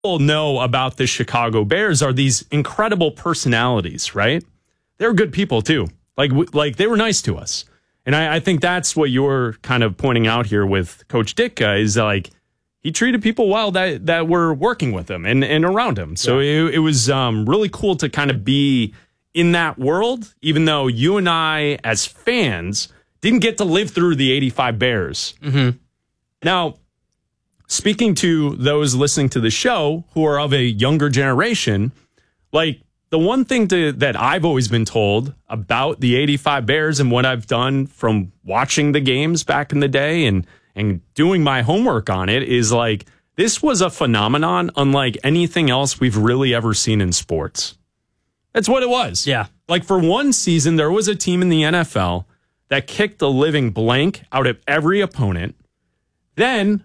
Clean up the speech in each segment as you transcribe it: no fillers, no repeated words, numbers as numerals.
people know about the Chicago Bears are these incredible personalities, right? They're good people too. Like they were nice to us. And I think that's what you're kind of pointing out here with Coach Ditka is like he treated people well that were working with him and around him. So it was really cool to kind of be in that world, even though you and I as fans didn't get to live through the 85 Bears. Mm-hmm. Now, speaking to those listening to the show who are of a younger generation, like the one thing that I've always been told about the 85 Bears and what I've done from watching the games back in the day and doing my homework on it is like this was a phenomenon unlike anything else we've really ever seen in sports. That's what it was. Yeah. Like for one season, there was a team in the NFL that kicked the living blank out of every opponent. Then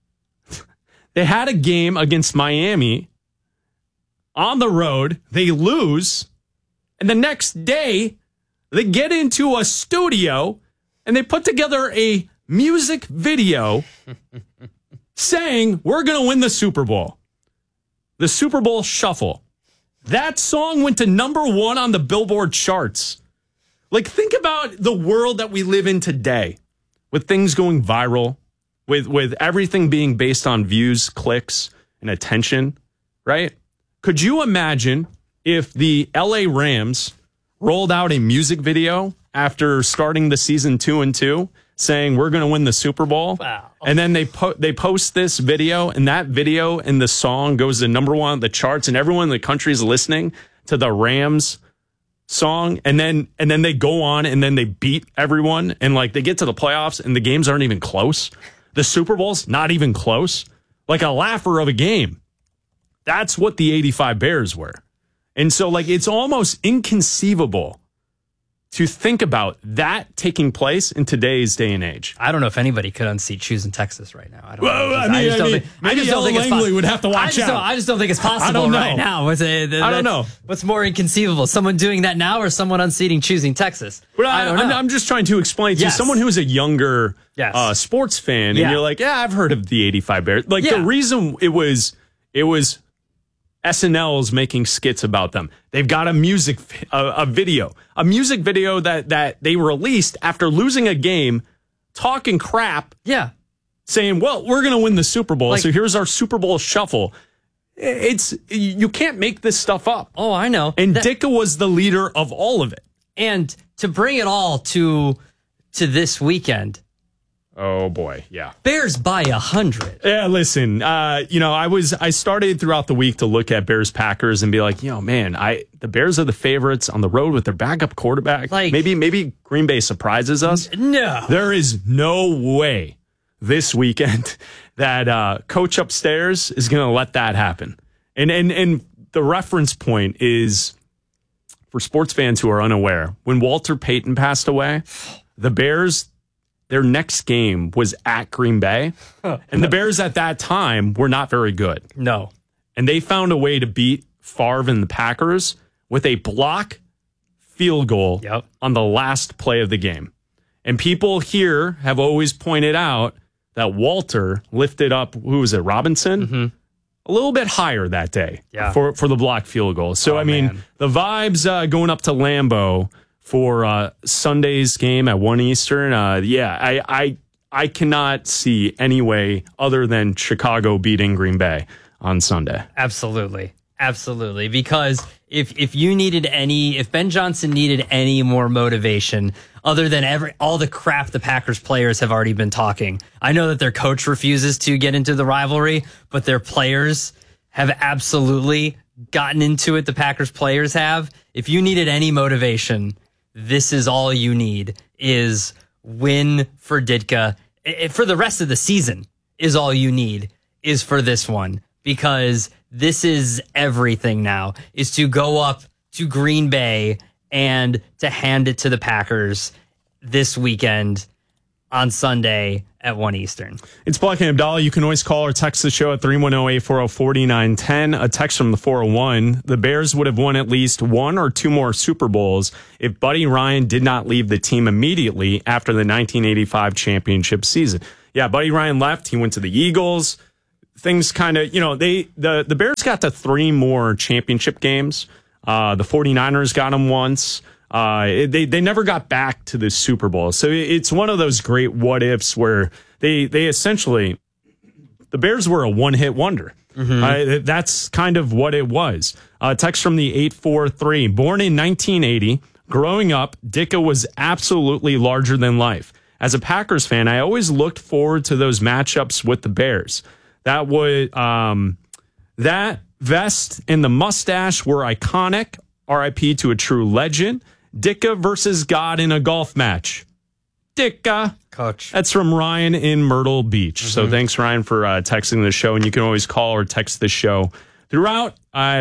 they had a game against Miami on the road. They lose. And the next day, they get into a studio and they put together a music video saying, we're going to win the Super Bowl. The Super Bowl Shuffle. That song went to #1 on the Billboard charts. Like, think about the world that we live in today with things going viral, with everything being based on views, clicks, and attention, right? Could you imagine if the LA Rams rolled out a music video after starting the season 2-2 saying we're going to win the Super Bowl? Wow. And then they post this video, and that video and the song goes to #1 on the charts, and everyone in the country is listening to the Rams song, and then they go on and then they beat everyone, and like they get to the playoffs and the games aren't even close. The Super Bowl's not even close. Like a laugher of a game. That's what the 85 Bears were. And so like it's almost inconceivable to think about that taking place in today's day and age. I don't know if anybody could unseat Choosing Texas right now. I don't well, know. I just don't think Langley would have to watch out. I just don't think it's possible right now. I don't know. What's more inconceivable? Someone doing that now or someone unseating Choosing Texas? But I'm just trying to explain to someone who's a younger sports fan, and you're like, yeah, I've heard of the 85 Bears. Like the reason it was SNL's making skits about them. They've got a music video that they released after losing a game, talking crap. Yeah. Saying, well, we're going to win the Super Bowl. So here's our Super Bowl shuffle. You can't make this stuff up. Oh, I know. And Ditka was the leader of all of it. And to bring it all to this weekend. Oh boy, yeah. Bears by 100. Yeah, listen, I started throughout the week to look at Bears Packers and be like, man, the Bears are the favorites on the road with their backup quarterback. Like maybe Green Bay surprises us. No. There is no way this weekend that Coach upstairs is going to let that happen. And the reference point is for sports fans who are unaware, when Walter Payton passed away, the Bears, their next game was at Green Bay. And the Bears at that time were not very good. No. And they found a way to beat Favre and the Packers with a block field goal on the last play of the game. And people here have always pointed out that Walter lifted up, who was it, Robinson? Mm-hmm. A little bit higher that day for the block field goal. So, the vibes going up to Lambeau for Sunday's game at 1 Eastern, I cannot see any way other than Chicago beating Green Bay on Sunday. Absolutely. Because if Ben Johnson needed any more motivation other than all the crap the Packers players have already been talking. I know that their coach refuses to get into the rivalry, but their players have absolutely gotten into it. The Packers players have. If you needed any motivation, this is all you need, is win for Ditka. For the rest of the season is all you need, is for this one, because this is everything now, is to go up to Green Bay and to hand it to the Packers this weekend on Sunday at 1 Eastern. It's Black and Abdallah. You can always call or text the show at 310-840-4910. A text from the 401. The Bears would have won at least one or two more Super Bowls if Buddy Ryan did not leave the team immediately after the 1985 championship season. Yeah, Buddy Ryan left. He went to the Eagles. things kind of, the Bears got to 3 more championship games. The 49ers got them once. They never got back to the Super Bowl. So it's one of those great what ifs where they essentially, the Bears were a one-hit wonder. That's kind of what it was. Text from the 843. Born in 1980, growing up, Ditka was absolutely larger than life. As a Packers fan, I always looked forward to those matchups with the Bears. That vest and the mustache were iconic. RIP to a true legend. Ditka versus God in a golf match. Ditka. Coach. That's from Ryan in Myrtle Beach. So thanks, Ryan, for texting the show. And you can always call or text the show throughout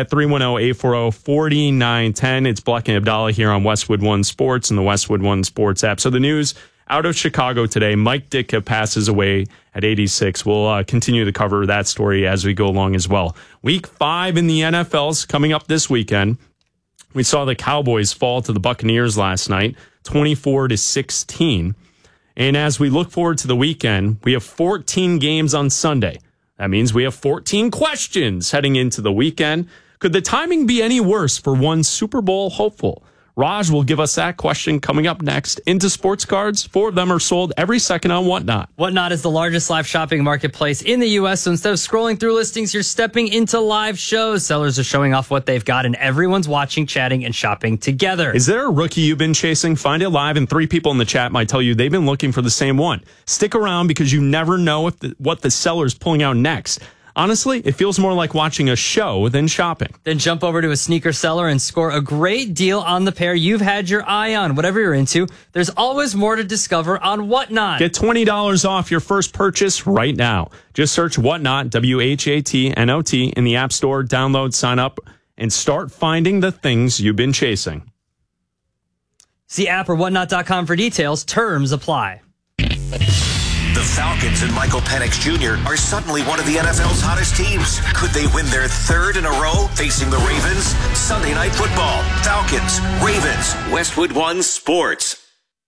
310-840-4910. It's Bleck and Abdallah here on Westwood One Sports and the Westwood One Sports app. So the news out of Chicago today, Mike Ditka passes away at 86. We'll continue to cover that story as we go along as well. Week 5 in the NFL's coming up this weekend. We saw the Cowboys fall to the Buccaneers last night, 24-16. And as we look forward to the weekend, we have 14 games on Sunday. That means we have 14 questions heading into the weekend. Could the timing be any worse for one Super Bowl hopeful? Raj will give us that question coming up next. Into sports cards, 4 of them are sold every second on Whatnot. Whatnot is the largest live shopping marketplace in the U.S., so instead of scrolling through listings, you're stepping into live shows. Sellers are showing off what they've got, and everyone's watching, chatting, and shopping together. Is there a rookie you've been chasing? Find it live, and 3 people in the chat might tell you they've been looking for the same one. Stick around because you never know what the seller's pulling out next. Honestly, it feels more like watching a show than shopping. Then jump over to a sneaker seller and score a great deal on the pair you've had your eye on. Whatever you're into, there's always more to discover on Whatnot. Get $20 off your first purchase right now. Just search Whatnot, WHATNOT, in the App Store, download, sign up, and start finding the things you've been chasing. See app or whatnot.com for details. Terms apply. The Falcons and Michael Penix Jr. are suddenly one of the NFL's hottest teams. Could they win their 3rd in a row facing the Ravens? Sunday Night Football. Falcons, Ravens, Westwood One Sports.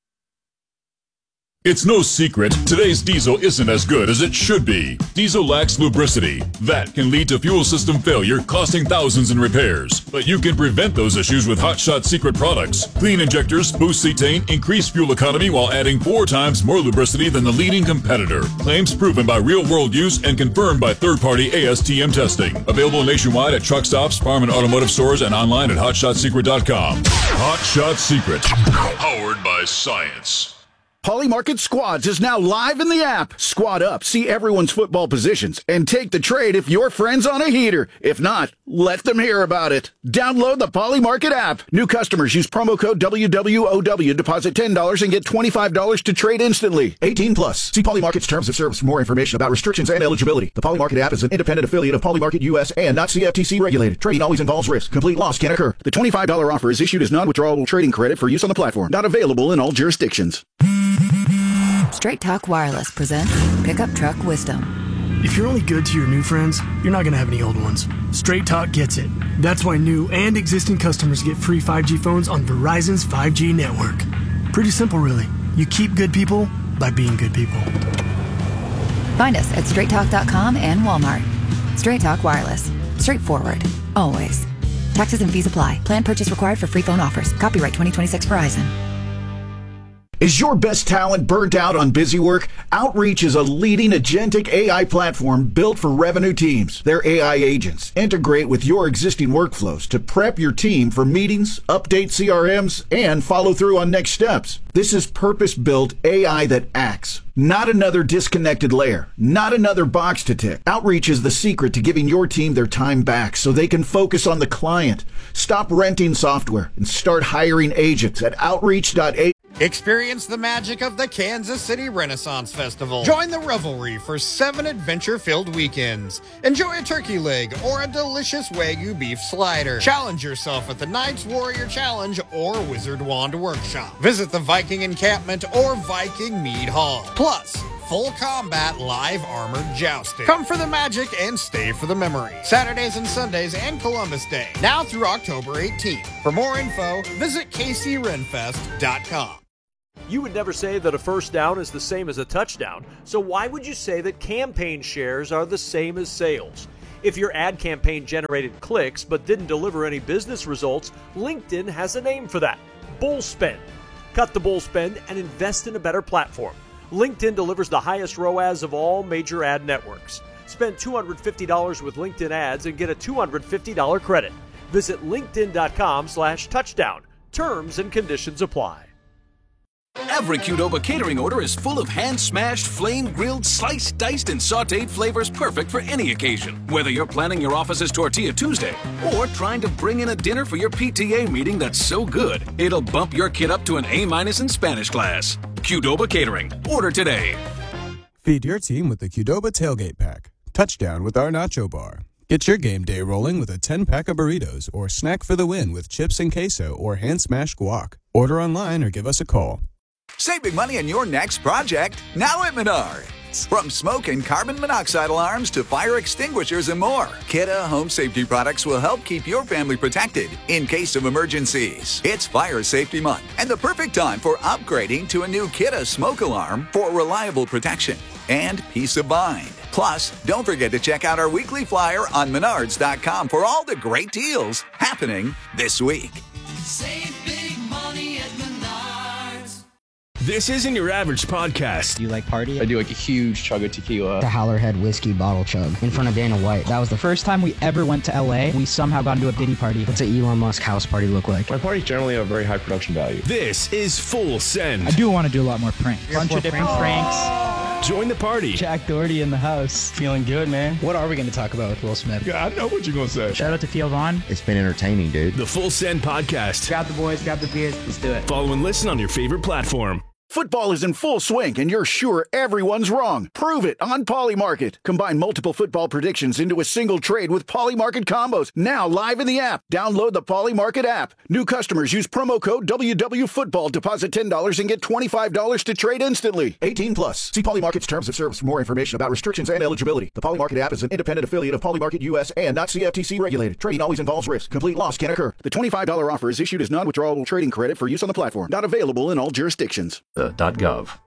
It's no secret, today's diesel isn't as good as it should be. Diesel lacks lubricity. That can lead to fuel system failure, costing thousands in repairs. But you can prevent those issues with Hot Shot Secret products. Clean injectors, boost cetane, increase fuel economy while adding 4 times more lubricity than the leading competitor. Claims proven by real-world use and confirmed by third-party ASTM testing. Available nationwide at truck stops, farm and automotive stores, and online at HotShotSecret.com. Hot Shot Secret. Powered by science. Poly Market Squads is now live in the app. Squad up, see everyone's football positions, and take the trade if your friend's on a heater. If not, let them hear about it. Download the Poly Market app. New customers use promo code WWOW, deposit $10 and get $25 to trade instantly. 18 plus. See Poly Market's terms of service for more information about restrictions and eligibility. The Poly Market app is an independent affiliate of Poly Market US and not CFTC regulated. Trading always involves risk. Complete loss can occur. The $25 offer is issued as non-withdrawable trading credit for use on the platform. Not available in all jurisdictions. Straight Talk Wireless presents Pickup Truck Wisdom. If you're only good to your new friends, you're not going to have any old ones. Straight Talk gets it. That's why new and existing customers get free 5G phones on Verizon's 5G network. Pretty simple, really. You keep good people by being good people. Find us at straighttalk.com and Walmart. Straight Talk Wireless. Straightforward. Always. Taxes and fees apply. Plan purchase required for free phone offers. Copyright 2026 Verizon. Is your best talent burnt out on busy work? Outreach is a leading agentic AI platform built for revenue teams. Their AI agents integrate with your existing workflows to prep your team for meetings, update CRMs, and follow through on next steps. This is purpose-built AI that acts. Not another disconnected layer. Not another box to tick. Outreach is the secret to giving your team their time back so they can focus on the client. Stop renting software and start hiring agents at outreach.ai. Experience the magic of the Kansas City Renaissance Festival. Join the revelry for 7 adventure-filled weekends. Enjoy a turkey leg or a delicious Wagyu beef slider. Challenge yourself at the Knights Warrior Challenge or Wizard Wand Workshop. Visit the Viking Encampment or Viking Mead Hall. Plus, full combat live armored jousting. Come for the magic and stay for the memory. Saturdays and Sundays and Columbus Day. Now through October 18th. For more info, visit kcrenfest.com. You would never say that a first down is the same as a touchdown, so why would you say that campaign shares are the same as sales? If your ad campaign generated clicks but didn't deliver any business results, LinkedIn has a name for that: bull spend. Cut the bull spend and invest in a better platform. LinkedIn delivers the highest ROAS of all major ad networks. Spend $250 with LinkedIn ads and get a $250 credit. Visit linkedin.com/touchdown. Terms and conditions apply. Every Qdoba catering order is full of hand-smashed, flame-grilled, sliced, diced, and sautéed flavors perfect for any occasion. Whether you're planning your office's Tortilla Tuesday or trying to bring in a dinner for your PTA meeting that's so good, it'll bump your kid up to an A- in Spanish class. Qdoba Catering. Order today. Feed your team with the Qdoba Tailgate Pack. Touchdown with our Nacho Bar. Get your game day rolling with a 10-pack of burritos or snack for the win with chips and queso or hand-smashed guac. Order online or give us a call. Save big money on your next project, now at Menards. From smoke and carbon monoxide alarms to fire extinguishers and more, Kidde Home Safety products will help keep your family protected in case of emergencies. It's Fire Safety Month and the perfect time for upgrading to a new Kidde smoke alarm for reliable protection and peace of mind. Plus, don't forget to check out our weekly flyer on Menards.com for all the great deals happening this week. Save big money at Menards. This isn't your average podcast. Do you like party? I do like a huge chug of tequila. The Howler Head whiskey bottle chug in front of Dana White. That was the first time we ever went to LA. We somehow got into a Diddy party. What's an Elon Musk house party look like? My parties generally have very high production value. This is Full Send. I do want to do a lot more pranks. Bunch of different pranks. Join the party. Jack Doherty in the house. Feeling good, man. What are we going to talk about with Will Smith? Yeah, I know what you're going to say. Shout out to Theo Vaughn. It's been entertaining, dude. The Full Send Podcast. Grab the boys, grab the beers. Let's do it. Follow and listen on your favorite platform. Football is in full swing, and you're sure everyone's wrong. Prove it on Polymarket. Combine multiple football predictions into a single trade with Polymarket combos. Now live in the app. Download the Polymarket app. New customers use promo code WWFootball. Deposit $10 and get $25 to trade instantly. 18 plus. See Polymarket's terms of service for more information about restrictions and eligibility. The Polymarket app is an independent affiliate of Polymarket US and not CFTC regulated. Trading always involves risk. Complete loss can occur. The $25 offer is issued as non-withdrawable trading credit for use on the platform. Not available in all jurisdictions. .gov.